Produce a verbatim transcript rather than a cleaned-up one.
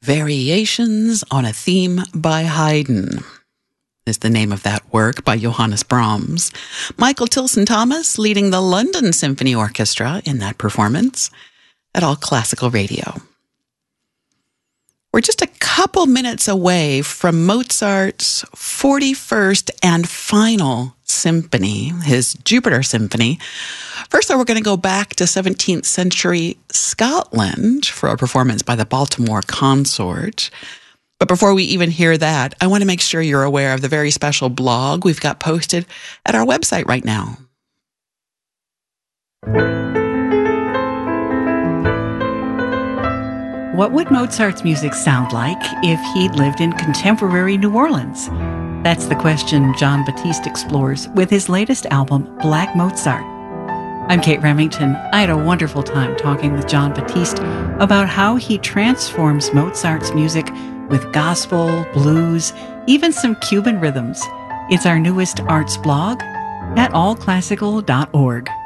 Variations on a Theme by Haydn is the name of that work by Johannes Brahms. Michael Tilson Thomas leading the London Symphony Orchestra in that performance at All Classical Radio. We're just a couple minutes away from Mozart's forty-first and final symphony, his Jupiter Symphony. First, though, we're going to go back to seventeenth century Scotland for a performance by the Baltimore Consort. But before we even hear that, I want to make sure you're aware of the very special blog we've got posted at our website right now. What would Mozart's music sound like if he'd lived in contemporary New Orleans? That's the question Jon Batiste explores with his latest album, Black Mozart. I'm Kate Remington. I had a wonderful time talking with Jon Batiste about how he transforms Mozart's music with gospel, blues, even some Cuban rhythms. It's our newest arts blog at all classical dot org.